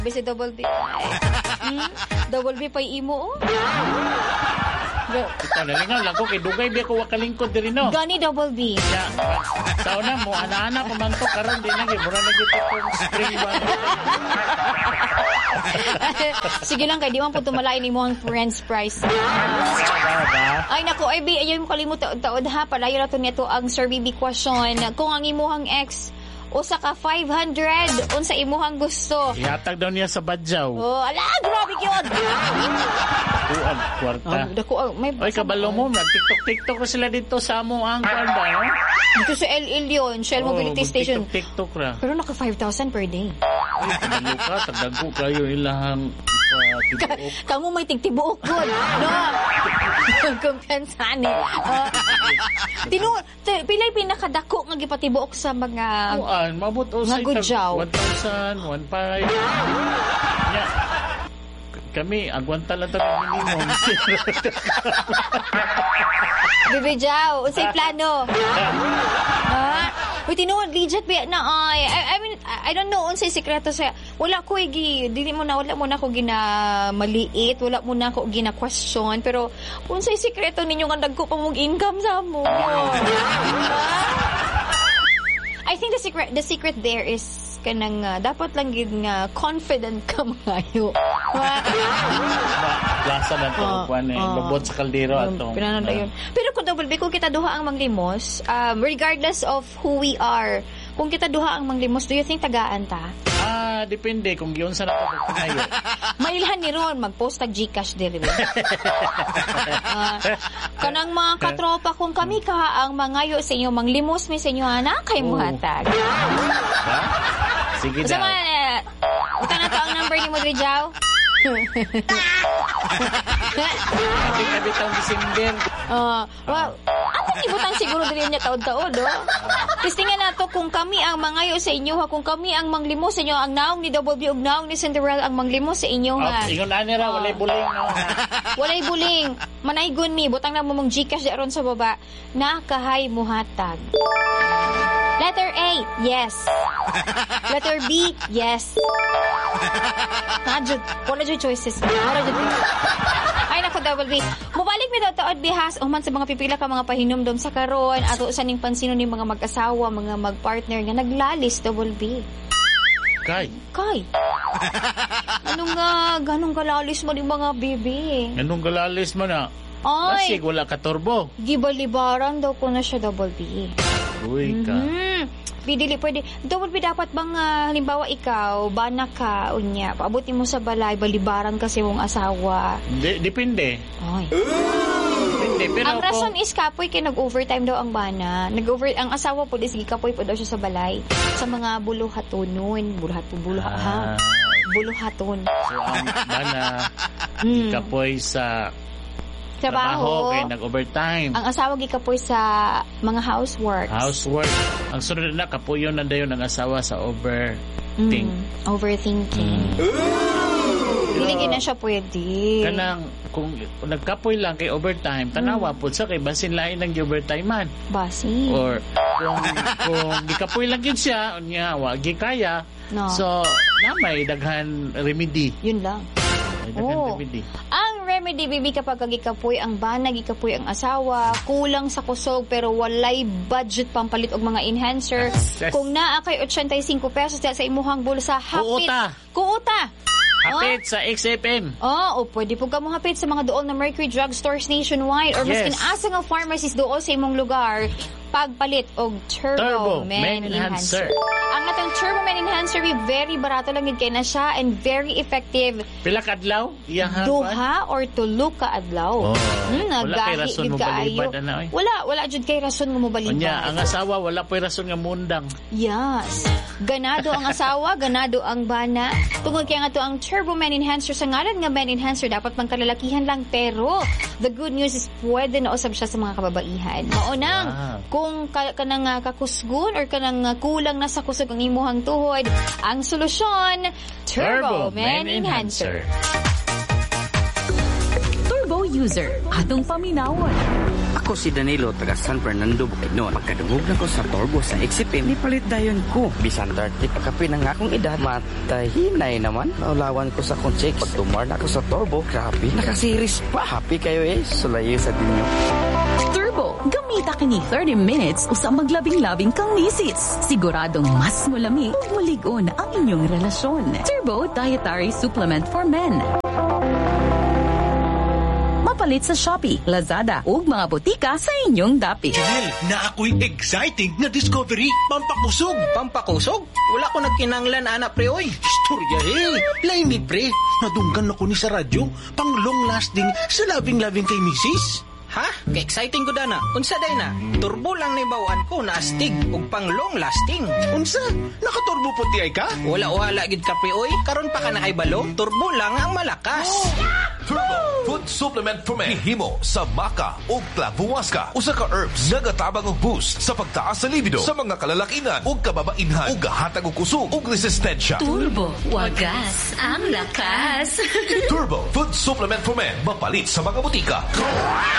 Bisi double B. Double B pa imo, oh. Ikaw nalingaw lang ko, kay dugay di ako wakalingkod diri no. Gani double B. Ya, sa una mo, ana-ana pa man to, karon di na, mura na dito kong spring one. Sige lang, kay di man po tumalain mo ang friends price. Ay, naku, ay, ayaw mo kalimutan taod ha, palayo na to nito ang Sir BB question. Kung ang imuhang ex, usa ka 500, unsa imuhang gusto? Ihatag daw niya sa Badjaw. Oh, ala, grabe yun! Kuan, kwarta. May Oy, kabalo mo, nag-tiktok ko sila dito sa amo ang kwarta, no? Dito sa LL yun, Shell Mobility Station. TikTok ra. Pero naka 5,000 per day. Ay, kabalo ka, tagdago kayo ilahang tibuok. Kamu may tigtibuok good. No? Kumpensani. Pilay pinakadako nga gipatibuok sa mga Kuan, mabot o sa Gudjaw. 1,000, 1,500. Nya, kami, agwanta lang tayo minimum. Bibi Jaw, unsay plano? Ha? Uy, tinuod, legit ba na ay. I mean, I don't know unsay sekreto sa wala ko dili mo na wala mo na ko ginamaliit, wala mo na ko gina-question, pero unsay sekreto ninyo nga dagko pa mong income sa mo? I think the secret there is kanang dapat lang gid nga confident ka maayo. Lasa na to, lubot sa kaldero atong. Pero kung double B, kung kita duha ang manglimos, regardless of who we are, kung kita duha ang manglimos, do you think tagaan ta? Depende kung giyon sa nato pagkanayo. Mailhan ni Ron magpost tag GCash delivery. Kanang mga katropa kung kami ka ang mangayo sa inyo manglimos mi sa inyo ana kay muhatag. Sige daw. Uta na to ang number ni Modri Jaw. Ating nabitang December. Well, ating ibutang siguro din niya taod-taod, oh. Testingan nato kung kami ang mangayo sa inyo ha, kung kami ang manglimo sa inyo, ang naong ni Double B ug naong ni Cinderella ang manglimo sa inyo ha. Ingon ani ra walay buling no. Walay buling. Manaygon mi, butang na mo mong GCash aron sa baba. Nakahay muhatag. Letter A, yes. Letter B, yes. Wala dyan choices. Ay, naku, Double B. Mubalik mi daw taod bihas uman sa mga pipila ka mga pahinumdom sa karon ato sa ning pansino ni mga mag-asawa, mga mag-partner nga naglalis, Double B. Kay. Ganong galalis mo ni mga bibi? Anong galalis mo na? Ay. Basig, wala ka turbo. Gibalibaran daw ko na siya, Double B. Uy ka. Bidili pwede. Double B, dapat bang halimbawa ikaw, bana ka, unya, paabutin mo sa balay, balibaran kasi mong asawa. Depende. Ay. Depende. Pero ang rason is kapoy kay nag-overtime daw ang bana. Ang asawa po, sige kapoy po daw siya sa balay. Sa mga buluhatonon. Buluhaton. So, ang bana, ikapoy sa trabaho kay nag-overtime. Ang asawa gikapoy sa mga housework. Ang sunod na kapuyon na dayon ng asawa sa overthinking. Dili na siya pwede. Kanang kung nagkapoy lang kay overtime, tanawa po sa kay basin lain ng overtime man. Basin. Or kung gikapoy lang yun siya, unya wag kaya. No. So, may daghan remedy. Yun lang. Remedy. Ang remedy, bibi, kapag gikapoy ang bana, gikapoy ang asawa, kulang sa kusog pero walay budget pampalit og mga enhancer. Yes. Kung naa kay 85 pesos sa imuhang bulsa, hapit. Kuuta. Hapit sa XFM. O pwede po ka mo hapit sa mga dool na Mercury Drugstores nationwide or maskin asa nga pharmacies dool sa imong lugar pagpalit og Turbo Men Enhancer. Ang atong Turbo Men Enhancer very barato lang gid kay na siya and very effective. Pila ka adlaw? Duha or tulo ka adlaw. Wala kay rason mo balibad ana. Wala jud kay rason nga mo balibad. Unya, ang asawa wala pay rason nga mundang. Yes. Ganado ang asawa, ganado ang bana. Tungod kay nga to ang Turbo Men Enhancer sa ngalan nga Men Enhancer dapat pang kalalakihan lang pero the good news is pwede na usab siya sa mga kababaihan. Maunang kung kanang kakusgon or kanang kulang na sa kusog ang imuhang tuhod, ang solusyon Turbo Men Enhancer. Turbo user. Atong paminawon. Ako si Danilo, taga San Fernando, Bukidnon. Pagkadungog na ko sa turbo sa XFM, nipalit dayon ko. Bisan 30 pagkapi ng akong edad, matahinay naman. Naulawan ko sa kong check. Pag tumar na ako sa turbo, grabe, nakasiris pa. Happy kayo sulayo sa dinyo. Turbo, gamita kini 30 minutes o sa maglabing-labing kang misis. Siguradong mas mulami o muligon ang inyong relasyon. Turbo Dietary Supplement for Men. Mapalit sa Shopee, Lazada ug mga botika sa inyong dapit. Janelle, na ako'y exciting na discovery. Pampakusog. Pampakusog? Wala ko nagkinanglan, anak pre, oy. Istorya lain ni pre. Nadunggan ako ni sa radyo. Pang long lasting sa labing-labing kay misis. Ha? Ka-exciting ko dana. Unsa day na? Turbo lang na ibawaan ko na astig ug pang long lasting. Unsa? Nakaturbo puti ay ka? Wala gid ka pre, oy. Karon pa ka na kay balo. Turbo lang ang malakas. Turbo Food Supplement for Men. Hihimo sa maca o clavuasca. Usa ka herbs nagatabang og boost sa pagtaas sa libido sa mga kalalakinan o kababainhan o gahatag og kusog ug resistensya. Turbo, wagas ang lakas. Turbo Food Supplement for Men. Mapalit sa mga butika.